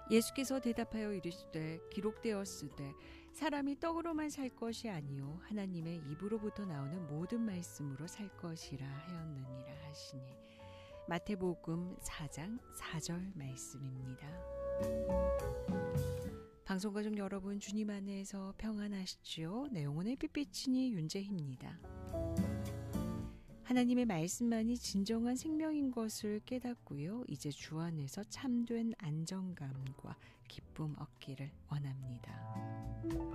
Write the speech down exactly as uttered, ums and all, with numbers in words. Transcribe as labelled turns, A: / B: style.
A: 예수께서 대답하여 이르시되 기록되었으되 사람이 떡으로만 살 것이 아니요 하나님의 입으로부터 나오는 모든 말씀으로 살 것이라 하였느니라 하시니. 마태복음 사 장 사 절 말씀입니다. 방송가족 여러분, 주님 안에서 평안하시지요? 네, 영혼의 빛비치니 윤재희입니다. 하나님의 말씀만이 진정한 생명인 것을 깨닫고요. 이제 주 안에서 참된 안정감과 기쁨 얻기를 원합니다.